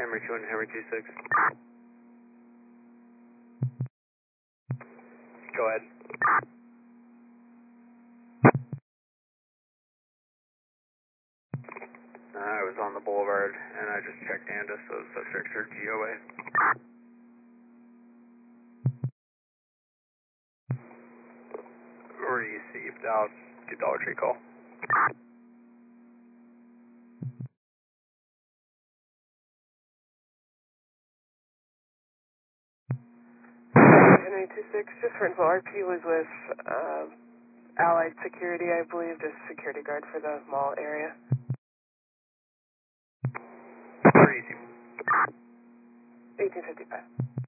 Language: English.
Hammer 2 and Hammer 26. Go ahead. I was on the boulevard and I just checked ANDA, so subjects are GOA. Received out. Good Dollar Tree call. Henry 26, just for info, RP was with Allied Security, I believe, just security guard for the mall area. Pretty easy. 1855.